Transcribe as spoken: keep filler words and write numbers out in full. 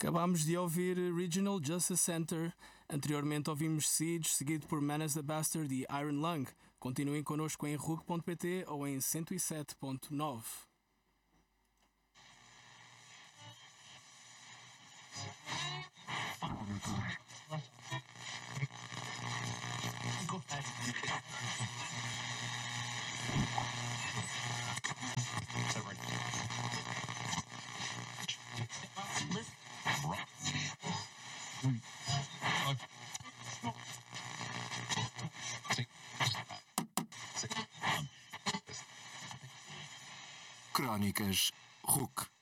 Acabámos de ouvir Regional Justice Center, anteriormente ouvimos Siege, seguido por Menace the Bastard e Iron Lung. Continuem connosco em rook ponto pt ou em cento e sete ponto nove. Crónicas Rook.